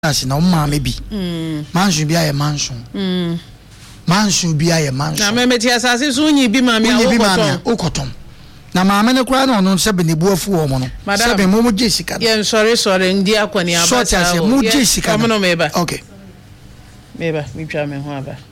as na maame bi mansion bi aye mansion mansion bi aye mansion na memeti asase so nyi bi maame okoton na maame ne kura na ono se be ne buafu wo mo no se be mo je sika yen sorry ndi akwani abasa mo je sika mo no meba okay meba mi twa me ho aba